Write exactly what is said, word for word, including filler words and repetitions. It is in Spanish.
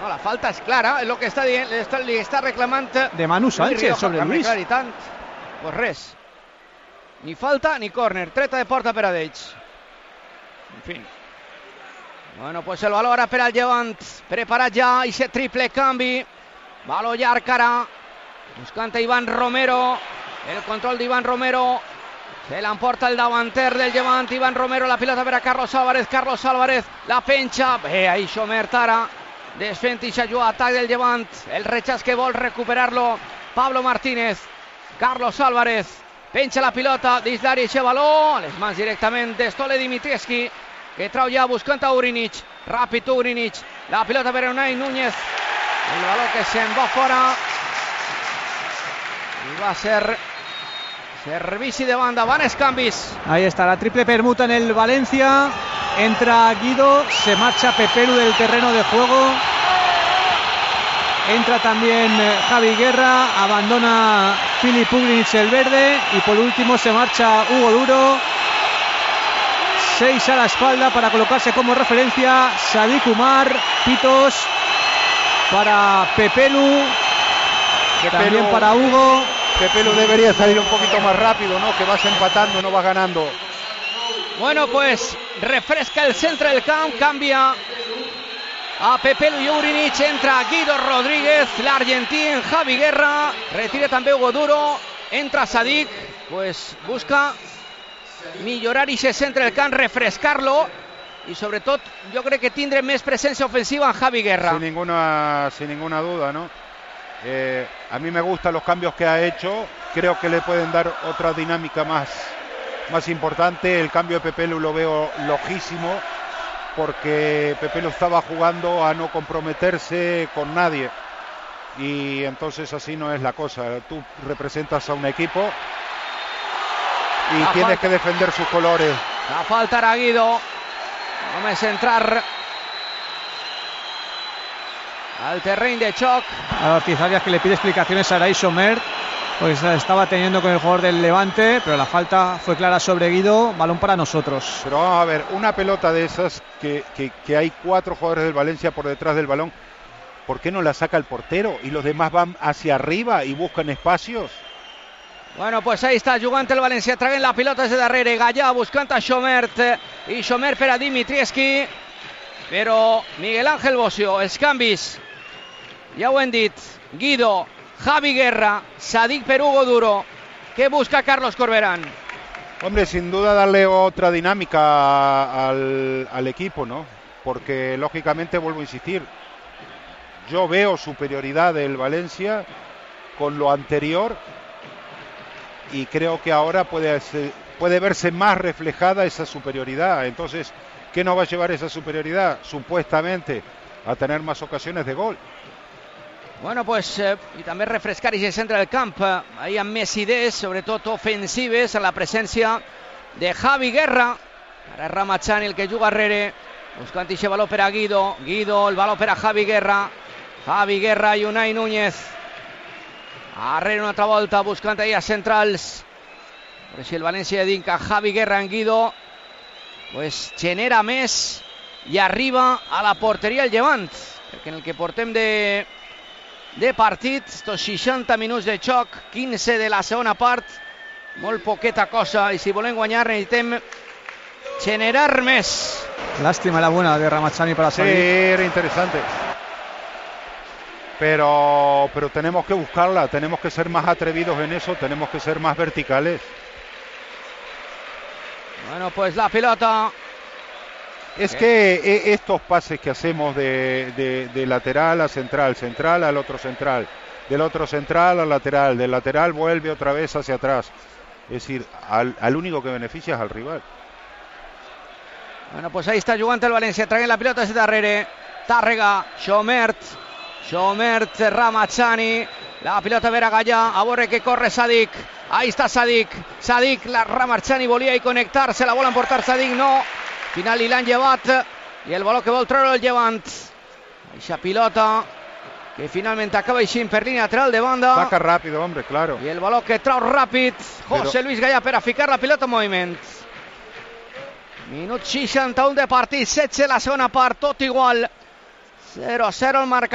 No, la falta és clara, és el que està dient, està, li està reclamant de Manu Sánchez sobre Luis. I tant, pues res, ni falta ni córner, treta de porta per a d'ells. En fi. Bueno, pues el valor ara per al Llevant, preparat ja, i se triple canvi, valor llarg ara, buscant Ivan Romero, el control d'Ivan Romero, se l'emporta el davanter del Llevant, Ivan Romero, la pilota per a Carlos Álvarez, Carlos Álvarez, la penja, bé, ahí Xomert ara, desfent i s'ajuda atac del Llevant, el rechaç que vol recuperar-lo Pablo Martínez, Carlos Álvarez, penja la pilota dins l'àrea i aquest valor, a les mans directament de Stole Dimitrievski, que trau ja buscant a Urinic, ràpid Urinic, la pilota per a Unai Núñez, el valor que se'n va fora, i va ser servici de banda, van els canvis. Ahí está la triple permuta en el Valencia, entra Guido, se marcha Pepelu del terreno de juego, entra también Javi Guerra, abandona Filip Ugrinic el verde y por último se marcha Hugo Duro, seis a la espalda para colocarse como referencia Sadik Umar, pitos para Pepelu, Pepelu también para Hugo. Pepelu debería salir un poquito más rápido, ¿no? Que vas empatando, no vas ganando. Bueno, pues refresca el centre del camp, canvia a Pepelu i Urinic, entra Guido Rodríguez, l'argentí en Javi Guerra, retira també Hugo Duro, entra Sadik, pues busca millorar aquest centre del camp, refrescar-lo i sobretot jo crec que tindre més presència ofensiva en Javi Guerra. Sin ninguna, sin ninguna duda, ¿no? Eh, a mí me gustan los cambios que ha hecho, creo que le pueden dar otra dinámica más, más importante. El cambio de Pepelu lo veo lojísimo, porque Pepelu estaba jugando a no comprometerse con nadie, y entonces así no es la cosa. Tú representas a un equipo y la tienes falta, que defender sus colores. La falta era Guido, només entrar al terreny de xoc. A Ortiz Arias, que le pide explicaciones a Aray Xomert, pues estaba teniendo con el jugador del Levante, pero la falta fue clara sobre Guido, balón para nosotros. Pero vamos a ver, una pelota de esas que, que, que hay cuatro jugadores del Valencia por detrás del balón, ¿por qué no la saca el portero y los demás van hacia arriba y buscan espacios? Bueno, pues ahí està jugant el València, traient la pilota des de darrere, Gallà buscant a Xomert, i Xomert per a Dimitrievski, però Miguel Ángel Bocio, els canvis, ja ho hem dit, Guido, Javi Guerra, Sadik per Hugo Duro, ¿qué busca Carlos Corberán? Hombre, sin duda darle otra dinámica al, al equipo, ¿no? Porque lógicamente, vuelvo a insistir, yo veo superioridad del Valencia con lo anterior, y creo que ahora puede, puede verse más reflejada esa superioridad. Entonces, ¿qué nos va a llevar esa superioridad? Supuestamente a tener más ocasiones de gol. Bueno, pues, eh, i també refrescar i centre del camp, eh, ahí amb més idees, sobretot ofensives, a la presència de Javi Guerra. Ara és Ramachani el que juga darrere, buscant aquest valor per a Guido, Guido, el valor per a Javi Guerra, Javi Guerra i Unai Núñez. Arrere una altra volta, buscant ahí a centrals, però si el València dedica Javi Guerra en Guido, pues genera més i arriba a la porteria el Llevant, perquè en el que portem de, de partit, estos seixanta minuts de xoc, quinze de la segona part, molt poqueta cosa, i si volem guanyar necessitem generar més. Lástima la buena de Ramachani para salir. Sí, era interesante. Pero, pero tenemos que buscarla, tenemos que ser más atrevidos en eso, tenemos que ser más verticales. Bueno, pues la pelota. Es que estos pases que hacemos de, de, de lateral a central, central al otro central, del otro central al lateral, del lateral vuelve otra vez hacia atrás. Es decir, al, al único que beneficia es al rival. Bueno, pues ahí está jugant el València, traient la pilota des de darrere, Tàrrega, Xomert, Xomert, Ramachani, la pilota per a Gallà, a veure que corre Sadik, ahí està Sadik, Sadik, la Ramachani volia hi connectar-se, la vol emportar Sadik, no, al final li l'han llevat, i el valor que vol treure el Llevant, eixa pilota, que finalment acaba eixint per línia lateral de banda. Saca rápido, hombre, claro. I el valor que trau ràpid, José Luis Gallà per a ficar la pilota en moviment. Minut seixanta-un de partit, setze la segona part, tot igual, zero a zero el marcador.